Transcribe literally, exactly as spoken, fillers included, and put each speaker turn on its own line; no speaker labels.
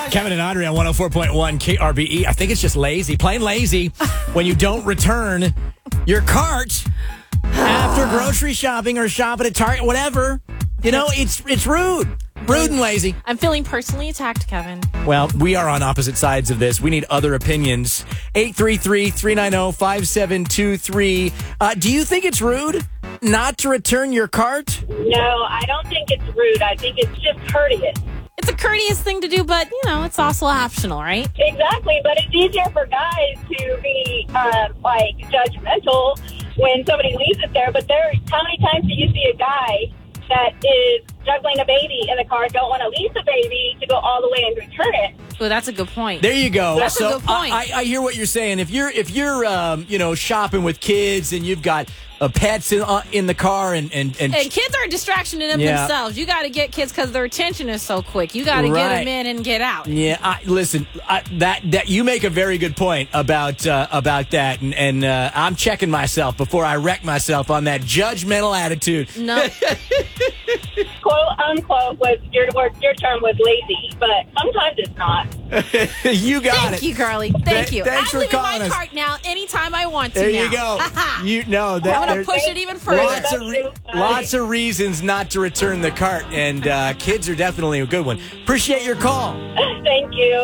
Kevin and Audrey on one oh four point one K R B E. I think it's just lazy, plain lazy, when you don't return your cart after grocery shopping or shopping at Target, whatever. You know, it's it's rude. Rude and lazy.
I'm feeling personally attacked, Kevin.
Well, we are on opposite sides of this. We need other opinions. eight three three, three nine zero, five seven two three. Uh, do you think it's rude not to return your cart?
No, I don't think it's rude. I think it's just courteous.
It's a courteous thing to do, but, you know, it's also optional, right?
Exactly, but it's easier for guys to be, uh, like, judgmental when somebody leaves it there. But there, how many times do you see a guy that is juggling a baby in the car, don't want to leave the baby to go all the way and return it?
Well, that's a good point.
There you go.
That's
so
a good point.
I, I, I hear what you're saying. If you're if you're um, you know, shopping with kids and you've got uh, pets in uh, in the car and and, and
And kids are a distraction in them
Yeah.
themselves. You got to get kids because their attention is so quick. You got to
Right.
get them in and get out.
yeah, I, listen, I, that that you make a very good point about uh, about that, and and uh, I'm checking myself before I wreck myself on that judgmental attitude.
No.
Quote unquote was your word, your term was lazy, but sometimes it's not.
You got
Thank
it.
you, Carly. Thank
Th-
you.
thanks
I'm
for
leaving
calling
my
us.
cart now anytime I want to
There
now.
you go. You know that
I'm going
there's
to push it even further.
lots of re- lots of reasons not to return the cart, and uh, kids are definitely a good one. Appreciate your call.
Thank you.